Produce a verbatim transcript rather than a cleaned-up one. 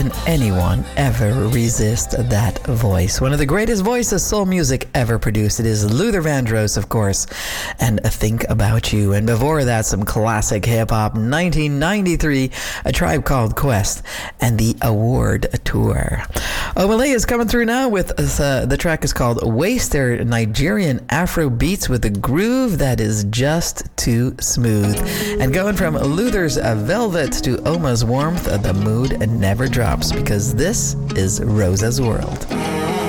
can anyone ever resist that voice? One of the greatest voices soul music ever produced. It is Luther Vandross, of course, and Think About You. And before that, some classic hip-hop. nineteen ninety-three, A Tribe Called Quest, and the Award Tour. Omale is coming through now with uh, the track is called Waste. They're Nigerian Afro beats with a groove that is just too smooth. And going from Luther's uh, Velvet to Oma's Warmth, uh, the mood never drops, because this is Rosa's World.